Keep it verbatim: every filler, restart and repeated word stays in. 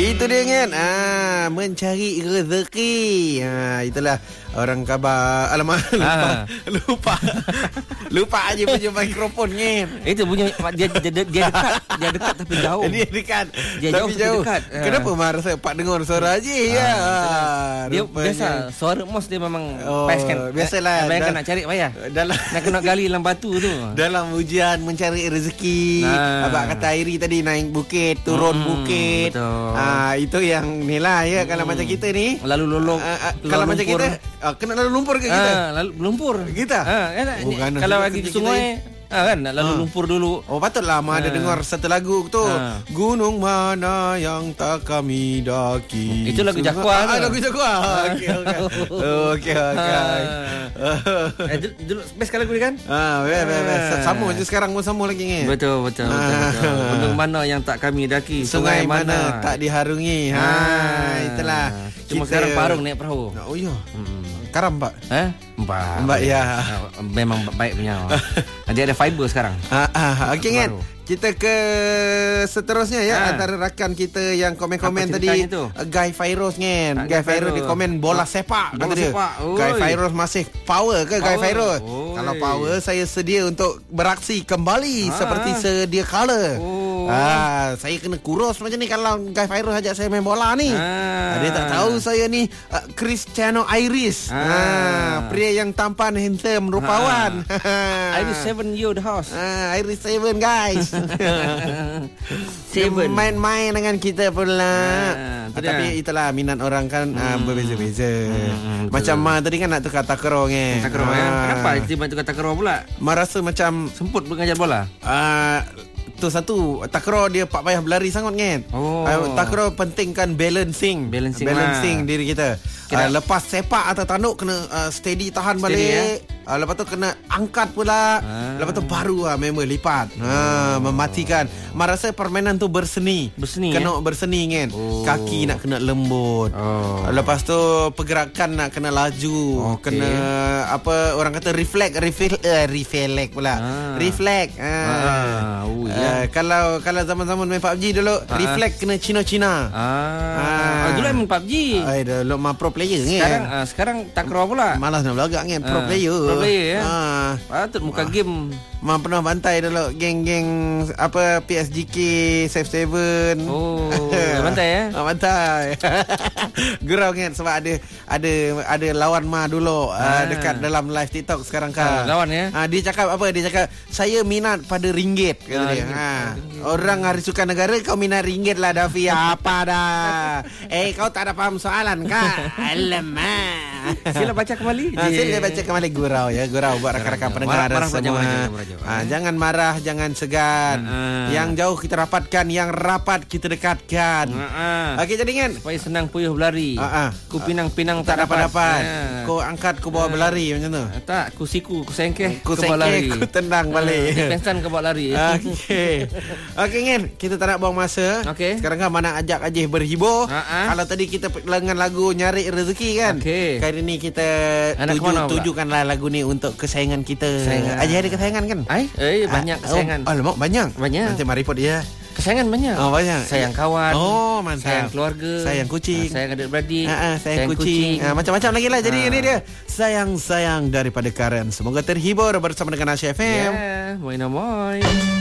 Itu dia kan, ah, mencari rezeki. Ah, itulah orang khabar. Alamak, lupa. Ah. Lupa. Lupa aja punya mikrofon kan. Itu punya dia, dia, dia, dia dekat, dia dekat tapi jauh. Dia dekat. Dia tapi jauh tapi jauh. dekat. Kenapa marah saya Pak dengar suara aja ya? Ah, dia Rupanya. biasa suara Mos dia memang Oh, pes kan. biasalah. Bayangkan Dah- nak cari payah. Dalam Nak kena gali dalam batu tu. dalam ujian mencari rezeki. Ah. Abang kata Airi tadi naik bukit, turun Hmm, bukit. betul. Ah, itu yang ni lah ya. Kalau macam kita ni, Lalu lolong. ah, ah, kalau macam kita, ah, kena lalu lumpur ke kita? Ah, lalu lumpur. Kita? Ah, kan, Bukan, kalau kita- lagi ke kita- sungai, ah, kan nak lalu Ah. lumpur dulu. Oh patutlah Ma ada Ah. dengar satu lagu tu. Ah. Gunung mana yang tak kami daki. Itu lagu Sungai- Jakwa Ah, tu. lagu Jakwa. Okey okey. Okey okey. Eh, dulu, dulu best kalau lagu ni kan? Ah, best best best. Sambung je sekarang pun sambung lagi ni. Betul betul betul. Ah. betul. Gunung mana yang tak kami daki? Sungai mana tak diharungi. Ha, Ah. itulah. Cuma Kita- sekarang parung naik perahu. Oh ya. Hmm. Karam Pak. Eh? Mbak. Mbak, ya. Ah, Memang baik punya. Dia ada fiber sekarang. Ah, ah, okey kan. Baru. Kita ke seterusnya ya, Ah. antara rakan kita yang komen-komen Apa tadi, ceritanya tu? uh, Guy Fairoz kan. Ah, Guy Guy Fairoz Fairoz. dia komen bola sepak Bola kata dia. sepak, oi. Guy Fairoz masih power ke Guy Power, Fairoz? oi. Kalau power saya sedia untuk beraksi kembali Ah. seperti sedia kala. Oh. Ah, saya kena kurus macam ni kalau Guy Fairoz ajak saya main bola ni. Ah. Dia tak tahu saya ni uh, Cristiano Iris. Ah. Ah, pria yang tampan, handsome, rupawan. Iris seven you the house. Ah, Iris Seven guys. Seven. Dia main-main dengan kita pula. Ah, Ah, tu tapi dia. itulah minat orang kan ah, berbeza-beza. Hmm, betul. Macam Ma tadi kan nak tukar takraw kan. Takraw ya. Kenapa tiba tukar takraw pula? Ma rasa macam Semput mengajar bola. ah, tu satu takraw dia tak payah berlari sangat kan. Oh. Ah, takraw pentingkan balancing. Balancing balancing lah. diri kita. Kena- Ah, lepas sepak atau tanduk kena ah, steady tahan Steady, balik. Ah, lepas tu kena angkat pula. Ah. Lepas tu baru ah member lipat. Ha, mematikan. Ma rasa permainan tu berseni. Berseni, Kena berseni kan. Oh. Kaki nak kena lembut. Oh. Lepas tu pergerakan nak kena laju. Okey. Kena apa orang kata reflect, reflect, uh, reflect pula. Ah. Reflect. Ha. Ah, oh, Uh, ya. kalau kalau zaman-zaman main P U B G dulu, Ah. reflect kena Cina-Cina. Ah. Ah. Oh, dulu main P U B G. Ai dah lo ma pro player kan. Sekarang ah, sekarang takraw pula. Malas nak belagak kan pro Ah, player. pro player, ya. Ah. Patut muka game. Ma pernah bantai dulu geng-geng apa P S G K Save Seven. Oh, bantai ya. Ah, bantai. Gurau kan sebab ada ada ada lawan Ma dulu ah. Ah. dekat dalam live TikTok sekarang kan. Ah, lawan ya. Ah, dia cakap apa? Dia cakap saya minat pada ringgit kata Ah, dia. ringgit. Ha. Orang Hari Sukan Negara kau minat ringgit lah Dafi. Apa dah? Eh kau tak ada faham soalan kan? Alamak. Sila baca kembali. Ha, sila baca kembali gurau ya. Gurau buat rakan-rakan pendengar Marah- marah semua. jangan marah, jangan marah, jangan. Ha, jangan marah, jangan segan. Ah. Yang jauh kita rapatkan, yang rapat kita dekatkan. Ah. Okey jadi kan. Supaya senang puyuh berlari. Ah, ah. Ku pinang-pinang Tak tak dapat-dapat. Ah. Kau angkat, kau bawa berlari macam tu. Ah, Tak, ku siku, ku sengkeh, Ku ku bawa lari. sengkeh, ku tendang balik. Ah, Pensan ku bawa lari. Okey. Okey kan, kita tak nak buang masa. Okey. Sekarang kan mana ajak Ajih berhibur. Ha, ha. Kalau tadi kita dengan lagu Nyari Rezeki kan. Okey. Kali ni kita Nak tuju, ke mana pula? tujukanlah lagu ni untuk kesayangan kita. Kesayangan. Ajih ada kesayangan kan? Ai, eh banyak Ah, kesayangan. Oh, alamak banyak. Banyak. Nanti mari report dia. Kesayangan banyak. Oh, banyak. Sayang kawan. Oh, mantap. Sayang keluarga. Sayang kucing. Ah, sayang adik-beradik. Ha, ha, sayang, kucing, Ha, macam-macam lagi lah. Jadi Ha. ini dia sayang-sayang daripada Karen. Semoga terhibur bersama dengan Asia F M. Yeah, moin moin.